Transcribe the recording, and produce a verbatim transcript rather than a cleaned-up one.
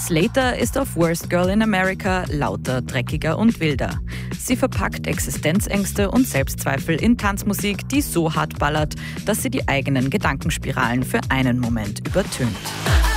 Slater ist auf Worst Girl in America lauter, dreckiger und wilder. Sie verpackt Existenzängste und Selbstzweifel in Tanzmusik, die so hart ballert, dass sie die eigenen Gedankenspiralen für einen Moment übertönt.